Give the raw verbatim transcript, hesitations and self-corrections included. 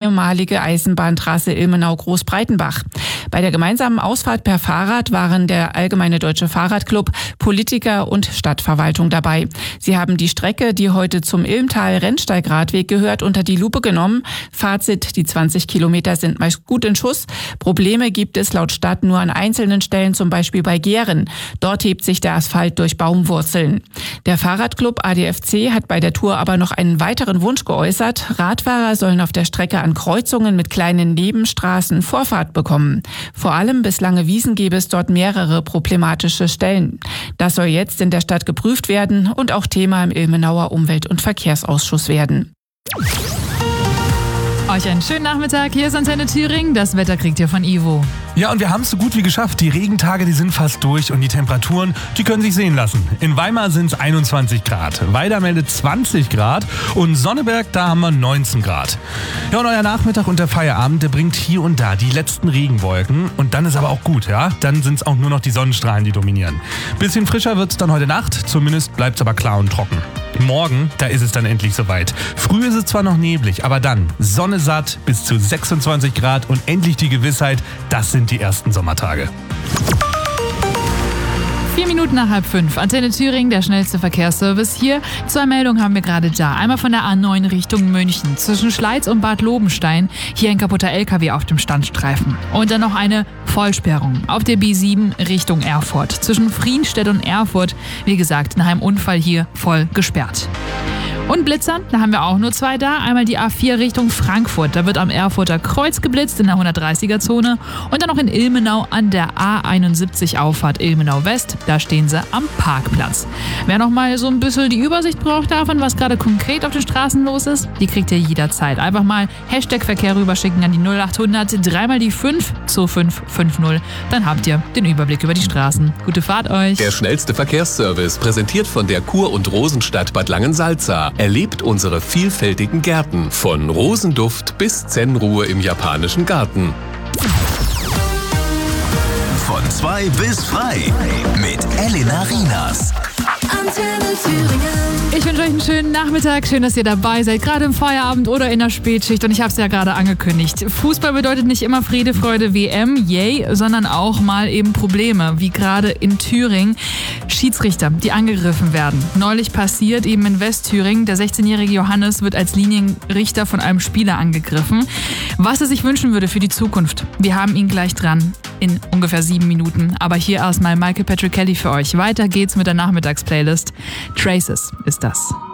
ehemalige Eisenbahntrasse Ilmenau-Großbreitenbach. Bei der gemeinsamen Ausfahrt per Fahrrad waren der Allgemeine Deutsche Fahrradclub, Politiker und Stadtverwaltung dabei. Sie haben die Strecke, die heute zum Ilmtal-Rennsteigradweg gehört, unter die Lupe genommen. Fazit: Die zwanzig Kilometer sind meist gut in Schuss. Probleme gibt es laut Stadt nur an einzelnen Stellen, zum Beispiel bei Gehren. Dort hebt sich der Asphalt durch Baumwurzeln. Der Fahrradclub A D F C hat bei der Tour aber noch einen weiteren Wunsch geäußert. Radfahrer sollen auf der Strecke an Kreuzungen mit kleinen Nebenstraßen Vorfahrt bekommen. Vor allem bis Langewiesen gäbe es dort mehrere problematische Stellen. Das soll jetzt in der Stadt geprüft werden und auch Thema im Ilmenauer Umwelt- und Verkehrsausschuss werden. Euch einen schönen Nachmittag. Hier ist Antenne Thüringen. Das Wetter kriegt ihr von Ivo. Ja, und wir haben es so gut wie geschafft. Die Regentage, die sind fast durch und die Temperaturen, die können sich sehen lassen. In Weimar sind es einundzwanzig Grad, Weida meldet zwanzig Grad und Sonneberg, da haben wir neunzehn Grad. Ja, und euer Nachmittag und der Feierabend, der bringt hier und da die letzten Regenwolken. Und dann ist aber auch gut, ja? Dann sind es auch nur noch die Sonnenstrahlen, die dominieren. Bisschen frischer wird es dann heute Nacht, zumindest bleibt es aber klar und trocken. Morgen, da ist es dann endlich soweit. Früh ist es zwar noch neblig, aber dann Sonne satt, bis zu sechsundzwanzig Grad und endlich die Gewissheit, das sind die ersten Sommertage. Vier Minuten nach halb fünf. Antenne Thüringen, der schnellste Verkehrsservice hier. Zwei Meldungen haben wir gerade da. Einmal von der A neun Richtung München. Zwischen Schleiz und Bad Lobenstein. Hier ein kaputter L K W auf dem Standstreifen. Und dann noch eine Vollsperrung auf der B sieben Richtung Erfurt. Zwischen Frienstedt und Erfurt. Wie gesagt, nach einem Unfall hier voll gesperrt. Und Blitzern, da haben wir auch nur zwei da. Einmal die A vier Richtung Frankfurt. Da wird am Erfurter Kreuz geblitzt in der hundertdreißiger-Zone. Und dann noch in Ilmenau an der A einundsiebzig Auffahrt Ilmenau West. Da stehen sie am Parkplatz. Wer noch mal so ein bisschen die Übersicht braucht davon, was gerade konkret auf den Straßen los ist, die kriegt ihr jederzeit. Einfach mal Hashtag Verkehr rüberschicken an die null achthundert, dreimal die fünf zu fünf fünf null. Dann habt ihr den Überblick über die Straßen. Gute Fahrt euch. Der schnellste Verkehrsservice, präsentiert von der Kur- und Rosenstadt Bad Langensalza. Erlebt unsere vielfältigen Gärten. Von Rosenduft bis Zen-Ruhe im japanischen Garten. Von zwei bis frei mit Elena Rienas. Antenne Thüringen. Ich wünsche euch einen schönen Nachmittag. Schön, dass ihr dabei seid, gerade im Feierabend oder in der Spätschicht. Und ich habe es ja gerade angekündigt. Fußball bedeutet nicht immer Friede, Freude, W M, yay, sondern auch mal eben Probleme, wie gerade in Thüringen. Schiedsrichter, die angegriffen werden. Neulich passiert eben in Westthüringen. Der sechzehnjährige Johannes wird als Linienrichter von einem Spieler angegriffen. Was er sich wünschen würde für die Zukunft, wir haben ihn gleich dran in ungefähr sieben Minuten. Aber hier erstmal Michael Patrick Kelly für euch. Weiter geht's mit der Nachmittagsplaylist. Traces ist das.